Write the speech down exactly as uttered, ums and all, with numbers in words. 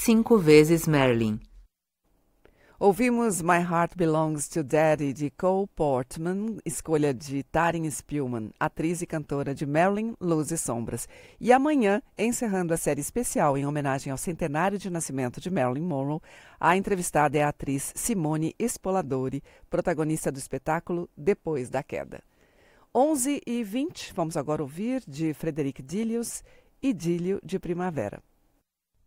cinco vezes Marilyn. Ouvimos My Heart Belongs to Daddy, de Cole Portman, escolha de Taryn Spillman, atriz e cantora de Marilyn, Luz e Sombras. E amanhã, encerrando a série especial em homenagem ao centenário de nascimento de Marilyn Monroe, a entrevistada é a atriz Simone Spoladori, protagonista do espetáculo Depois da Queda. onze e vinte, vamos agora ouvir de Frederic Dilius, Idílio de Primavera.